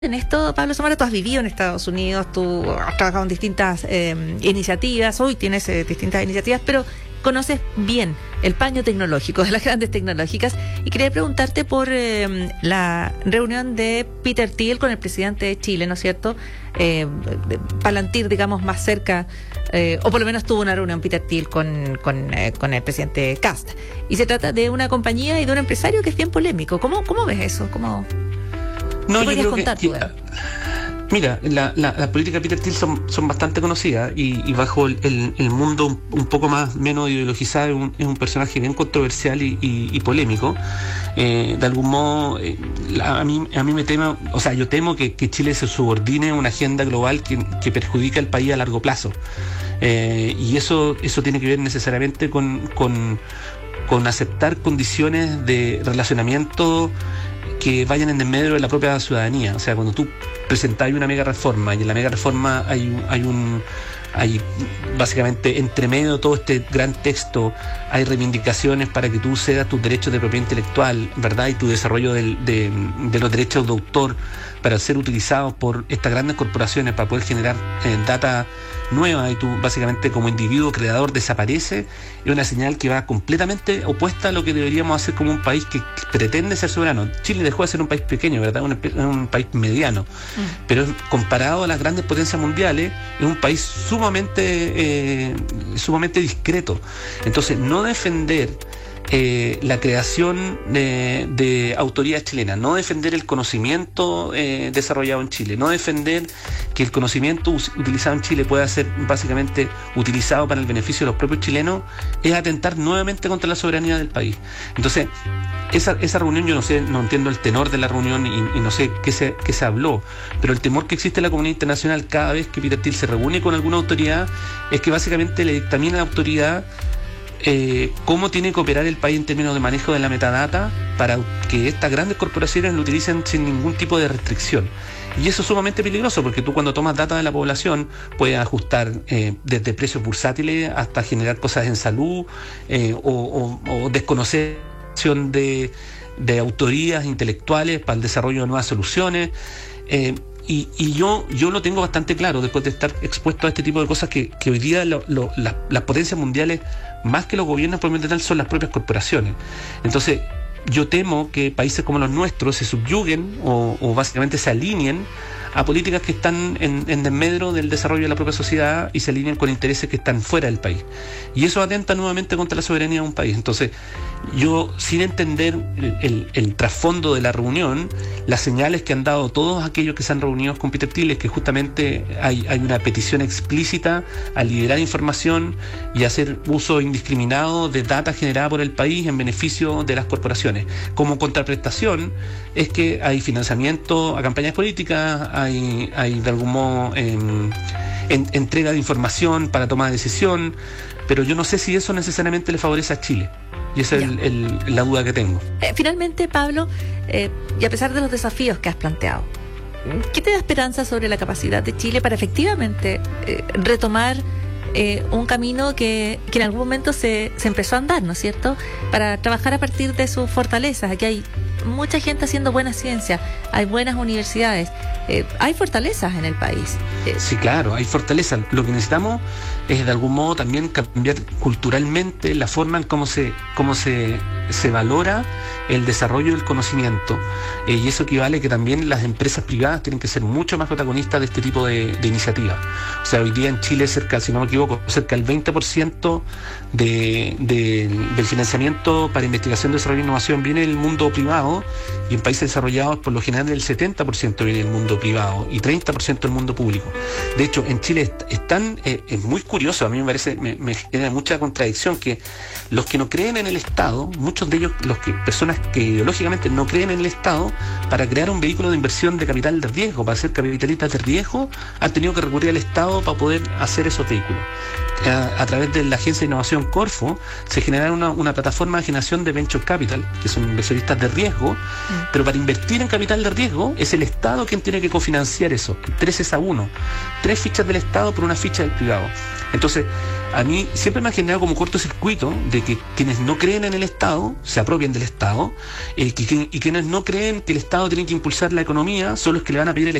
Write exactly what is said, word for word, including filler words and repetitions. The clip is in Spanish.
En esto, Pablo Samara, tú has vivido en Estados Unidos, tú has trabajado en distintas eh, iniciativas, hoy tienes eh, distintas iniciativas, pero conoces bien el paño tecnológico de las grandes tecnológicas y quería preguntarte por eh, la reunión de Peter Thiel con el presidente de Chile, ¿no es cierto? Eh, Palantir, digamos, más cerca, eh, o por lo menos tuvo una reunión Peter Thiel con, con, eh, con el presidente Kast. Y se trata de una compañía y de un empresario que es bien polémico. ¿Cómo, cómo ves eso? ¿Cómo...? No, ¿Qué yo creo contar, que, tú, que mira, la, la, las políticas de Peter Thiel son, son bastante conocidas y, y bajo el, el, el mundo un, un poco más menos ideologizado es un, es un personaje bien controversial y, y, y polémico. Eh, de algún modo, eh, la, a mí a mí me temo, o sea, yo temo que, que Chile se subordine a una agenda global que, que perjudica al país a largo plazo. Eh, y eso eso tiene que ver necesariamente con, con, con aceptar condiciones de relacionamiento que vayan en el medio de la propia ciudadanía. O sea, cuando tú presentas una mega reforma y en la mega reforma hay un, hay un hay básicamente entre medio de todo este gran texto hay reivindicaciones para que tú cedas tus derechos de propiedad intelectual, ¿verdad? Y tu desarrollo del, de, de los derechos de autor para ser utilizados por estas grandes corporaciones para poder generar eh, data nueva y tú básicamente como individuo creador desaparece, es una señal que va completamente opuesta a lo que deberíamos hacer como un país que pretende ser soberano. Chile dejó de ser un país pequeño, ¿verdad? Un, un país mediano, mm. pero comparado a las grandes potencias mundiales es un país sumamente eh, sumamente discreto. Entonces no defender Eh, la creación de, de autoridades chilenas, no defender el conocimiento eh, desarrollado en Chile, no defender que el conocimiento us- utilizado en Chile pueda ser básicamente utilizado para el beneficio de los propios chilenos, es atentar nuevamente contra la soberanía del país. Entonces, esa, esa reunión, yo no sé, no entiendo el tenor de la reunión y, y no sé qué se, qué se habló, pero el temor que existe en la comunidad internacional cada vez que Peter Thiel se reúne con alguna autoridad es que básicamente le dictamina a la autoridad Eh, cómo tiene que operar el país en términos de manejo de la metadata para que estas grandes corporaciones lo utilicen sin ningún tipo de restricción. Y eso es sumamente peligroso porque tú cuando tomas data de la población puedes ajustar eh, desde precios bursátiles hasta generar cosas en salud eh, o, o, o desconocer de, de autorías intelectuales para el desarrollo de nuevas soluciones. Eh, Y, y yo yo lo tengo bastante claro después de estar expuesto a este tipo de cosas que, que hoy día lo, lo, las, las potencias mundiales, más que los gobiernos propiamente tal, son las propias corporaciones. Entonces yo temo que países como los nuestros se subyuguen o, o básicamente se alineen a políticas que están en, en desmedro del desarrollo de la propia sociedad y se alineen con intereses que están fuera del país. Y eso atenta nuevamente contra la soberanía de un país. Entonces, yo, sin entender el, el, el trasfondo de la reunión, las señales que han dado todos aquellos que se han reunido con Peter Thiel es que justamente hay, hay una petición explícita a liberar información y hacer uso indiscriminado de data generada por el país en beneficio de las corporaciones. Como contraprestación es que hay financiamiento a campañas políticas, hay, hay de algún modo eh, en, entrega de información para toma de decisión, pero yo no sé si eso necesariamente le favorece a Chile. Y esa es el, el, la duda que tengo. Eh, finalmente, Pablo, eh, y a pesar de los desafíos que has planteado, ¿qué te da esperanza sobre la capacidad de Chile para efectivamente eh, retomar eh, un camino que, que en algún momento se, se empezó a andar, ¿no es cierto? Para trabajar a partir de sus fortalezas. Aquí hay mucha gente haciendo buena ciencia, hay buenas universidades, eh, hay fortalezas en el país. Eh. Sí, claro, hay fortalezas. Lo que necesitamos es de algún modo también cambiar culturalmente la forma en cómo se, cómo se, se valora el desarrollo del conocimiento. Eh, y eso equivale a que también las empresas privadas tienen que ser mucho más protagonistas de este tipo de, de iniciativas. O sea, hoy día en Chile, cerca, si no me equivoco, cerca del veinte por ciento de, de, del financiamiento para investigación, desarrollo e innovación viene del mundo privado, y en países desarrollados por lo general el setenta por ciento viene del mundo privado y treinta por ciento del mundo público. De hecho, en Chile están, eh, es muy curioso, a mí me parece, me, me genera mucha contradicción que los que no creen en el Estado, muchos de ellos, los que personas que ideológicamente no creen en el Estado, para crear un vehículo de inversión de capital de riesgo, para ser capitalistas de riesgo, han tenido que recurrir al Estado para poder hacer esos vehículos. A, a través de la agencia de innovación Corfo se generaron una, una plataforma de generación de venture capital, que son inversionistas de riesgo, mm. pero para invertir en capital de riesgo es el Estado quien tiene que cofinanciar eso, tres es a uno, tres fichas del Estado por una ficha del privado. Entonces, a mí siempre me ha generado como cortocircuito de que quienes no creen en el Estado se apropien del Estado, eh, y, y quienes no creen que el Estado tiene que impulsar la economía son los que le van a pedir el